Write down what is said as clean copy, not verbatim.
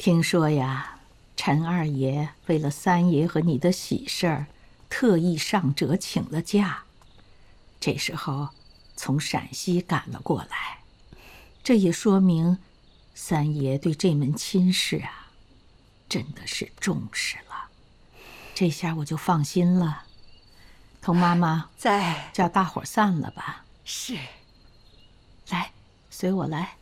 听说呀，陈二爷为了三爷和你的喜事儿，特意上折请了假，这时候从陕西赶了过来。这也说明，三爷对这门亲事啊，真的是重视了。这下我就放心了。童妈妈， 在叫大伙儿散了吧。 是。 来，随我来。